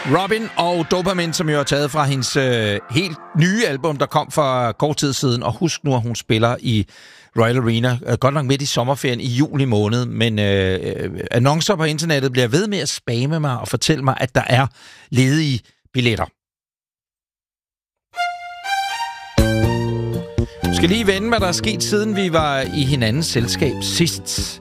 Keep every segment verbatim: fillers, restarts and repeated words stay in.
Robin og Dopamin, som jo er taget fra hendes øh, helt nye album, der kom for kort tid siden. Og husk nu, at hun spiller i Royal Arena, øh, godt nok midt i sommerferien i juli måned, men øh, øh, annoncer på internettet bliver ved med at spamme mig og fortælle mig, at der er ledige billetter. Jeg skal lige vende, hvad der er sket, siden vi var i hinandens selskab sidst.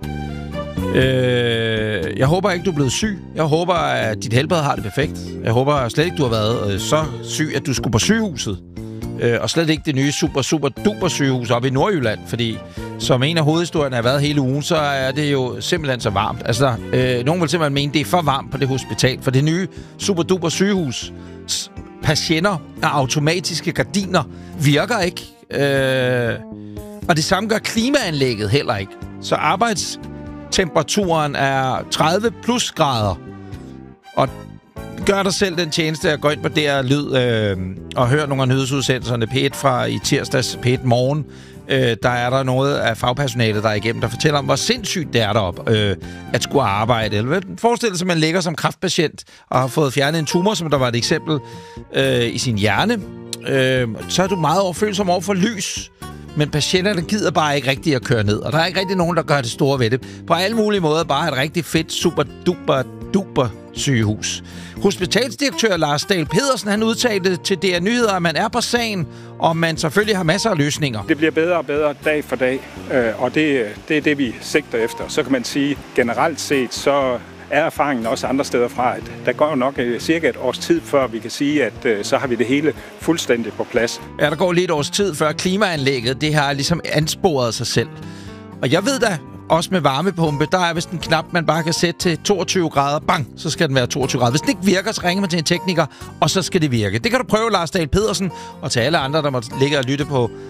Øh, jeg håber ikke, du er blevet syg. Jeg håber, at dit helbred har det perfekt. Jeg håber slet ikke, du har været øh, så syg, at du skulle på sygehuset. Øh, og slet ikke det nye super, super duper sygehus oppe i Nordjylland. Fordi som en af hovedhistorierne har været hele ugen, så er det jo simpelthen så varmt. Altså, øh, nogen vil simpelthen mene, det er for varmt på det hospital. For det nye super duper sygehus patienter og automatiske gardiner virker ikke. Øh, og det samme gør klimaanlægget heller ikke. Så arbejds temperaturen er tredive plus grader. Og gør dig selv den tjeneste at gå ind på D R Lyd øh, og høre nogle af nyhedsudsendelserne P et fra i tirsdags, P et morgen. Øh, der er der noget af fagpersonalet, der er igennem, der fortæller om, hvor sindssygt det er deroppe øh, at skulle arbejde. Eller forestil sig, at man ligger som kræftpatient og har fået fjernet en tumor, som der var et eksempel øh, i sin hjerne. Øh, så er du meget overfølsom over for lys. Men patienterne gider bare ikke rigtig at køre ned. Og der er ikke rigtig nogen, der gør det store ved det. På alle mulige måder bare et rigtig fedt, super duper duper sygehus. Hospitalsdirektør Lars Dahl Pedersen, han udtalte til D R Nyheder, at man er på sagen, og man selvfølgelig har masser af løsninger. Det bliver bedre og bedre dag for dag, og det, det er det, vi sigter efter. Så kan man sige, generelt set, så er erfaringen også andre steder fra, at der går jo nok cirka et års tid, før vi kan sige, at øh, så har vi det hele fuldstændig på plads. Ja, der går lige et års tid, før klimaanlægget, det har ligesom ansporet sig selv. Og jeg ved da, også med varmepumpe, der er vist en knap, man bare kan sætte til toogtyve grader. Bang, så skal den være toogtyve grader. Hvis den ikke virker, så ringer man til en tekniker, og så skal det virke. Det kan du prøve, Lars Dahl Pedersen, og til alle andre, der må ligge og lytte på